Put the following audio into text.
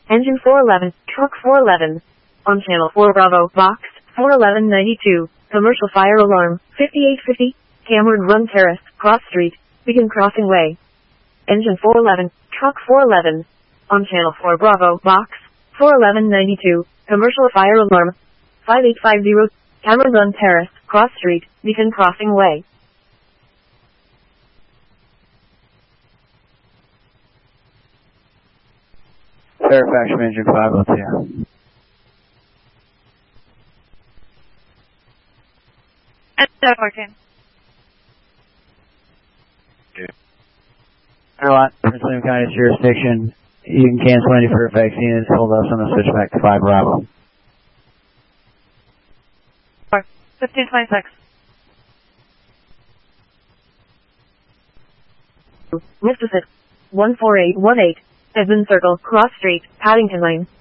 Engine 411, truck 411. On channel 4 Bravo, box 41192. Commercial fire alarm, 5850. Cameron Run Terrace, Cross Street. Begin crossing way. Engine 411, truck 411. On channel 4 Bravo, box 41192. Commercial fire alarm, 5850. Cameron Run Terrace, Cross Street. Begin crossing way. Fairfax from engine 502. Engine 14. Airline, Prince William County's jurisdiction. You can cancel any Fairfax units. Hold us on the switch back to 5 Bravo. 1526. Mississippi. 14818. Edmund Circle, Cross Street, Paddington Lane.